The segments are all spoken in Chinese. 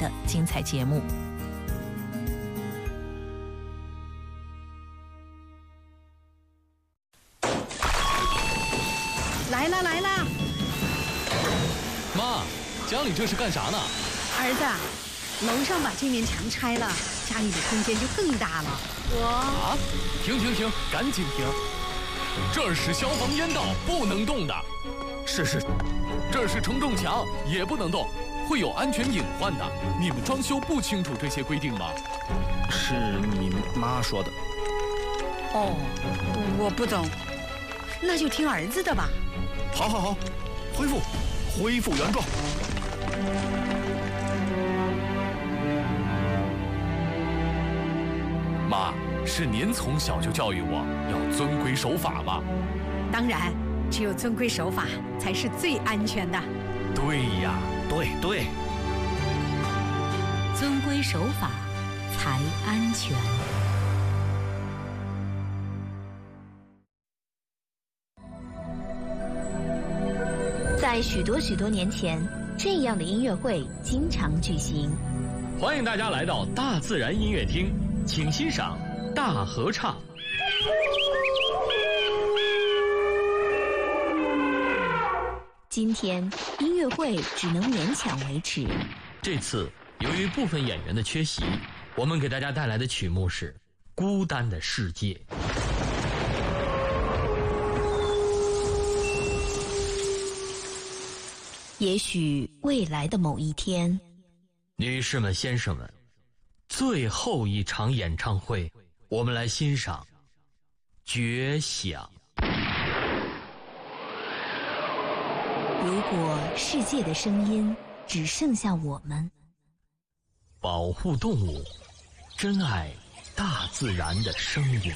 的精彩节目。 来了来了！ 妈，家里这是干啥呢？ 儿子，楼上把这面墙拆了，家里的空间就更大了。 停，赶紧停！这儿是消防烟道，不能动的。 是， 这儿是承重墙，也不能动，会有安全隐患的。你们装修不清楚这些规定吗？ 是你妈说的。 哦，我不懂，那就听儿子的吧。 好，恢复原状。 妈，是您从小就教育我要遵规守法吧？ 当然，只有遵规守法才是最安全的。 对呀， 对， 遵规守法才安全。 在许多年前，这样的音乐会经常举行。 欢迎大家来到大自然音乐厅，请欣赏大合唱。 今天音乐会只能勉强维持。 这次由于部分演员的缺席，我们给大家带来的曲目是《孤单的世界》。 也许未来的某一天， 女士们、先生们，最后一场演唱会，我们来欣赏《绝响》。 如果世界的声音只剩下我们， 保护动物，珍爱大自然的声音。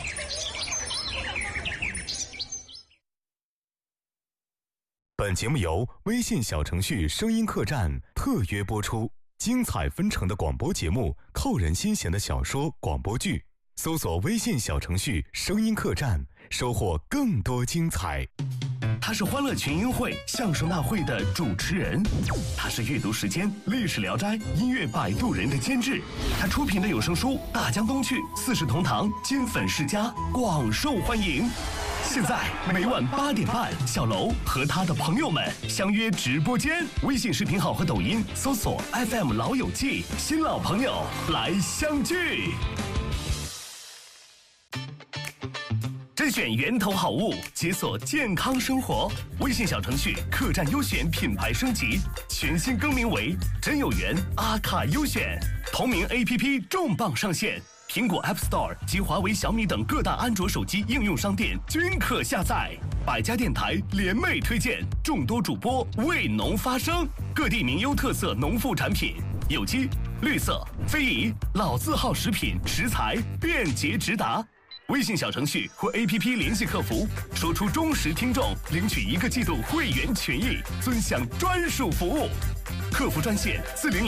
本节目由微信小程序声音客栈特约播出，精彩纷呈的广播节目，扣人心弦的小说广播剧，搜索微信小程序声音客栈，收获更多精彩。 他是欢乐群英会相声大会的主持人，他是阅读时间历史聊斋音乐摆渡人的监制，他出品的有声书《大江东去》四世同堂金粉世家广受欢迎。现在每晚8点半，小楼和他的朋友们相约直播间，微信视频号和抖音搜索 FM 老友记，新老朋友来相聚。甄选源头好物，解锁健康生活。微信小程序客栈优选品牌升级，全新更名为真有缘阿卡优选。同名 APP 重磅上线，苹果 App Store 及华为、小米等各大安卓手机应用商店均可下载。百家电台联袂推荐，众多主播为农发声，各地名优特色农副产品，有机、绿色、非遗、老字号食品食材便捷直达。微信小程序或 APP 联系客服，说出忠实听众，领取1个季度会员权益，尊享专属服务。客服专线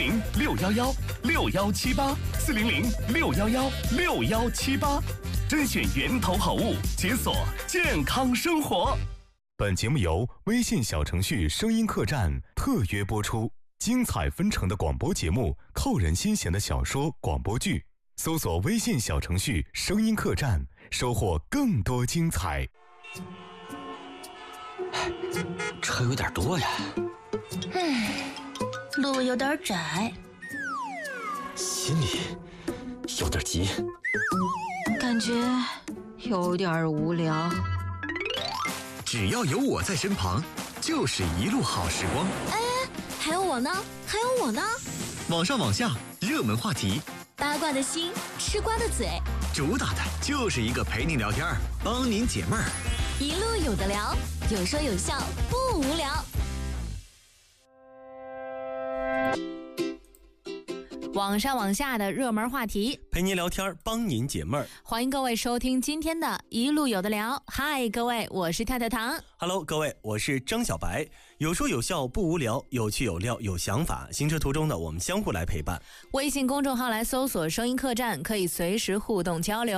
400-611-6178，400-611-6178，甄选源头好物，解锁健康生活。 本节目由微信小程序声音客栈特约播出，精彩纷呈的广播节目，扣人心弦的小说广播剧，搜索微信小程序声音客栈，收获更多精彩。 车有点多呀。 路有点窄， 心里有点急， 感觉有点无聊。 只要有我在身旁，就是一路好时光。 哎，还有我呢， 网上网下，热门话题， 八卦的心，吃瓜的嘴， 主打的就是一个陪您聊天，帮您解闷儿， 一路有的聊，有说有笑，不无聊。 网上网下的热门话题， 陪您聊天，帮您解闷儿。 欢迎各位收听今天的一路有的聊。嗨，各位，我是跳跳糖。 Hello， 各位，我是张小白。有说有笑不无聊，有趣有料有想法。行车途中呢，我们相互来陪伴。 微信公众号来搜索声音客栈，可以随时互动交流。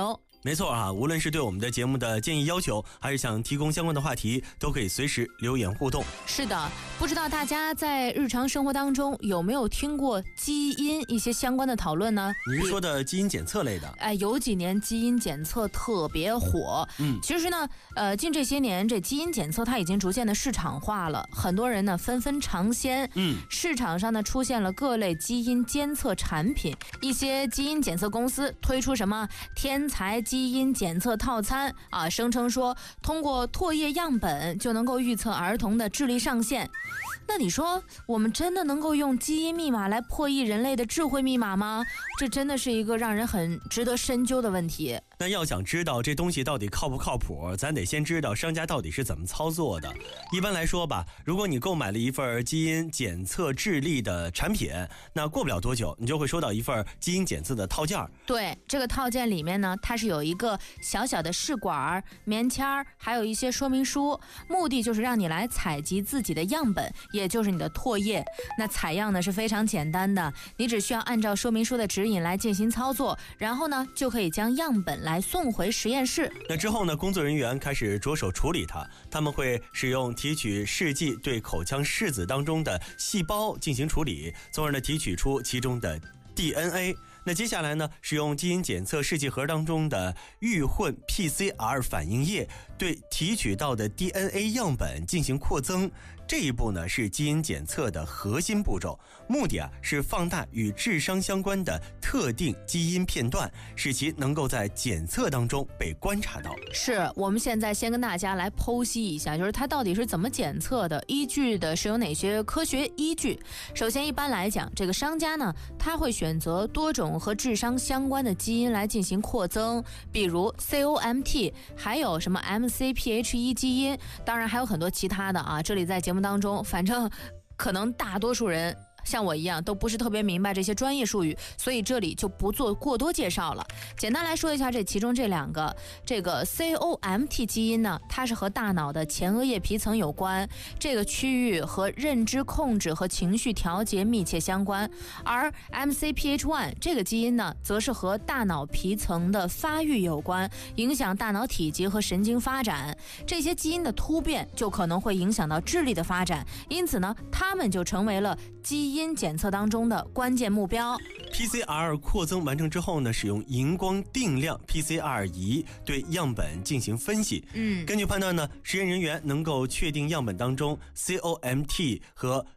没错啊，无论是对我们的节目的建议要求，还是想提供相关的话题，都可以随时留言互动。 是的，不知道大家在日常生活当中有没有听过基因一些相关的讨论呢？ 你是说的基因检测类的？ 有几年基因检测特别火。其实呢，近这些年这基因检测它已经逐渐的市场化了，很多人呢纷纷尝鲜。市场上呢出现了各类基因监测产品，一些基因检测公司推出什么天才基因检测套餐啊，声称说通过唾液样本就能够预测儿童的智力上限。那你说我们真的能够用基因密码来破译人类的智慧密码吗？这真的是一个让人很值得深究的问题。 那要想知道这东西到底靠不靠谱，咱得先知道商家到底是怎么操作的。一般来说吧，如果你购买了一份基因检测智力的产品，那过不了多久你就会收到一份基因检测的套件。 对，这个套件里面呢，它是有一个小小的试管、棉签，还有一些说明书，目的就是让你来采集自己的样本，也就是你的唾液。那采样呢是非常简单的，你只需要按照说明书的指引来进行操作，然后呢就可以将样本来送回实验室。 那之后呢，工作人员开始着手处理它，他们会使用提取试剂对口腔拭子当中的细胞进行处理，从而呢提取出其中的 DNA。那接下来呢，使用基因检测试剂盒当中的预混 PCR 反应液对提取到的 DNA 样本进行扩增。这一步呢是基因检测的核心步骤，目的是放大与智商相关的特定基因片段，使其能够在检测当中被观察到。 是，我们现在先跟大家来剖析一下，就是它到底是怎么检测的，依据的是有哪些科学依据。首先，一般来讲，这个商家呢，他会选择多种和智商相关的基因来进行扩增，比如 COMT， 还有什么 MCPH1 基因，当然还有很多其他的啊。这里在节目当中，反正可能大多数人像我一样都不是特别明白这些专业术语，所以这里就不做过多介绍了。简单来说一下这其中这两个，这个 COMT 基因呢，它是和大脑的前额叶皮层有关，这个区域和认知控制和情绪调节密切相关。而 MCPH1 这个基因呢，则是和大脑皮层的发育有关，影响大脑体积和神经发展。这些基因的突变就可能会影响到智力的发展，因此呢，它们就成为了基因检测当中的关键目标。 PCR 扩增完成之后呢，使用荧光定量 PCR 仪对样本进行分析。根据判断呢，实验人员能够确定样本当中 COMT 和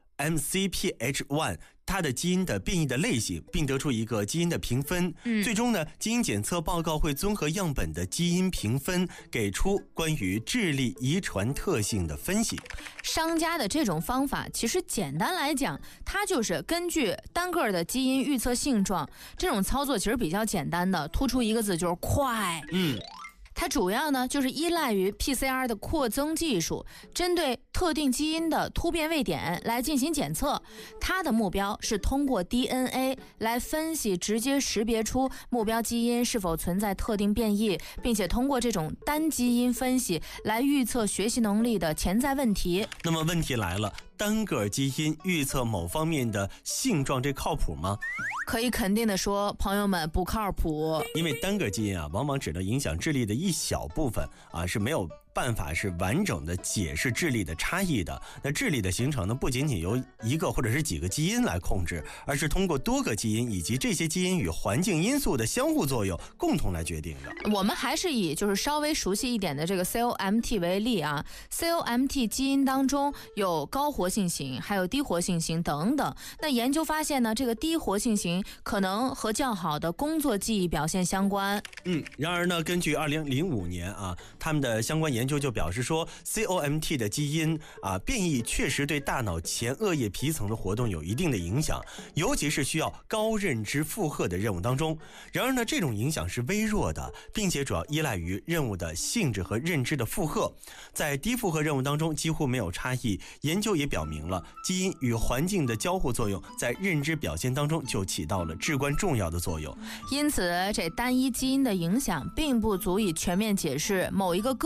MCPH1它的基因的变异的类型，并得出一个基因的评分。最终呢，基因检测报告会综合样本的基因评分，给出关于智力遗传特性的分析。 商家的这种方法其实简单来讲，它就是根据单个的基因预测性状，这种操作其实比较简单的，突出一个字就是快。它主要呢就是依赖于 PCR 的扩增技术，针对特定基因的突变位点来进行检测。它的目标是通过 DNA 来分析，直接识别出目标基因是否存在特定变异，并且通过这种单基因分析来预测学习能力的潜在问题。 那么问题来了，单个基因预测某方面的性状，这靠谱吗？ 可以肯定的说，朋友们，不靠谱。 因为单个基因啊，往往只能影响智力的一小部分啊，是没有办法是完整的解释智力的差异的。那智力的形成呢，不仅仅由一个或者是几个基因来控制，而是通过多个基因以及这些基因与环境因素的相互作用共同来决定的。 我们还是以就是稍微熟悉一点的这个 COMT 为例啊。COMT 基因当中有高活性型，还有低活性型等等。那研究发现呢，这个低活性型可能和较好的工作记忆表现相关。 然而呢，根据2005年啊，他们的相关研究就表示说 ，COMT 的基因啊变异确实对大脑前额叶皮层的活动有一定的影响，尤其是需要高认知负荷的任务当中。然而呢，这种影响是微弱的，并且主要依赖于任务的性质和认知的负荷。在低负荷任务当中几乎没有差异。研究也表明了，基因与环境的交互作用在认知表现当中就起到了至关重要的作用。 因此，这单一基因的影响并不足以全面解释某一个个体的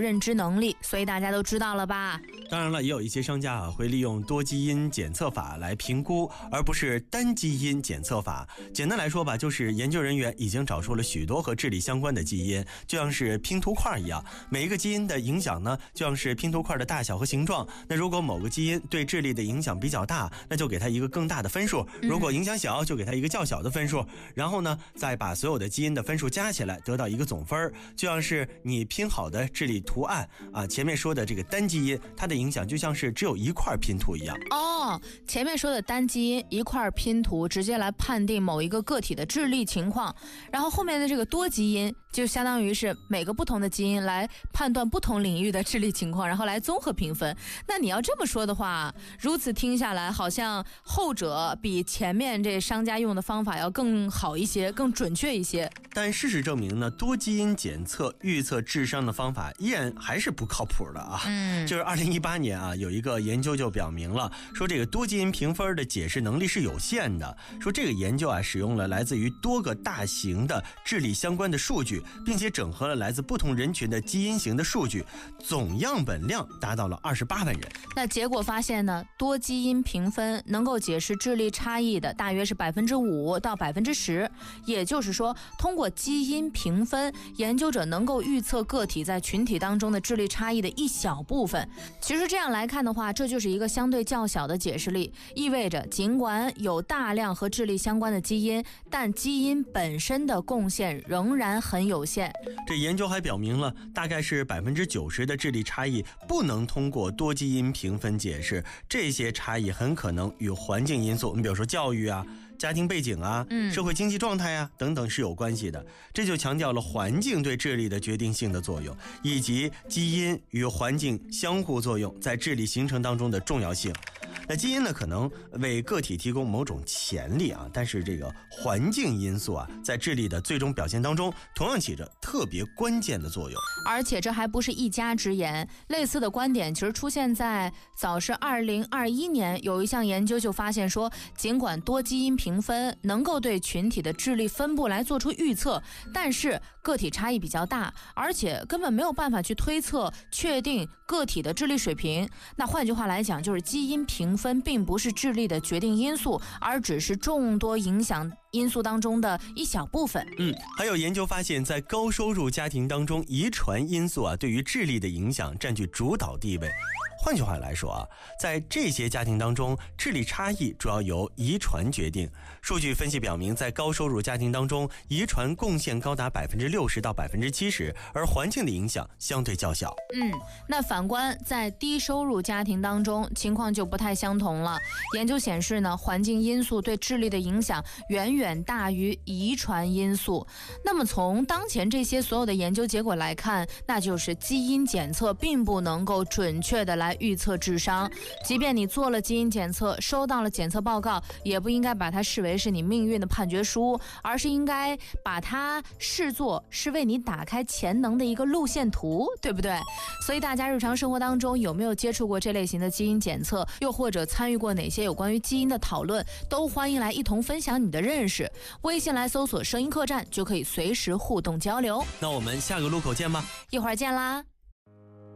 认知能力，所以大家都知道了吧？ 当然了，也有一些商家会利用多基因检测法来评估，而不是单基因检测法。简单来说吧，就是研究人员已经找出了许多和智力相关的基因，就像是拼图块一样，每一个基因的影响呢，就像是拼图块的大小和形状。那如果某个基因对智力的影响比较大，那就给它一个更大的分数；如果影响小，就给它一个较小的分数。然后呢，再把所有的基因的分数加起来，得到一个总分，就像是你拼好的智力图案啊。前面说的这个单基因，它的影响就像是只有一块拼图一样。 前面说的单基因一块拼图，直接来判定某一个个体的智力情况，然后后面的这个多基因就相当于是每个不同的基因来判断不同领域的智力情况，然后来综合评分。那你要这么说的话，如此听下来，好像后者比前面这商家用的方法要更好一些，更准确一些。 但事实证明呢，多基因检测预测智商的方法依然还是不靠谱的啊。就是2018年啊，有一个研究就表明了，说这个多基因评分的解释能力是有限的。说这个研究啊，使用了来自于多个大型的智力相关的数据，并且整合了来自不同人群的基因型的数据，总样本量达到了28万人。 那结果发现呢，多基因评分能够解释智力差异的大约是5%到10%，也就是说，通过基因评分，研究者能够预测个体在群体当中的智力差异的一小部分。其实这样来看的话，这就是一个相对较小的解释力，意味着尽管有大量和智力相关的基因，但基因本身的贡献仍然很有限。 这研究还表明了，大概是90%的智力差异不能通过多基因评分解释，这些差异很可能与环境因素，你比如说教育啊、家庭背景啊、社会经济状态啊等等是有关系的。这就强调了环境对智力的决定性的作用，以及基因与环境相互作用在智力形成当中的重要性。那基因呢，可能为个体提供某种潜力啊，但是这个环境因素啊，在智力的最终表现当中，同样起着特别关键的作用。 而且这还不是一家之言，类似的观点其实出现在早是2021年，有一项研究就发现说，尽管多基因评分能够对群体的智力分布来做出预测，但是个体差异比较大，而且根本没有办法去推测确定个体的智力水平。那换句话来讲，就是基因评分并不是智力的决定因素，而只是众多影响因素当中的一小部分。 还有研究发现，在高收入家庭当中，遗传因素啊对于智力的影响占据主导地位。换句话来说啊，在这些家庭当中，智力差异主要由遗传决定。数据分析表明，在高收入家庭当中，遗传贡献高达60%到70%，而环境的影响相对较小。 那反观在低收入家庭当中，情况就不太相同了。研究显示呢，环境因素对智力的影响远远大于遗传因素。那么从当前这些所有的研究结果来看，那就是基因检测并不能够准确的来预测智商。即便你做了基因检测，收到了检测报告，也不应该把它视为是你命运的判决书，而是应该把它视作是为你打开潜能的一个路线图，对不对？所以大家日常生活当中有没有接触过这类型的基因检测，又或者参与过哪些有关于基因的讨论，都欢迎来一同分享你的认识。微信来搜索声音客栈，就可以随时互动交流。 那我们下个路口见吧， 一会儿见啦。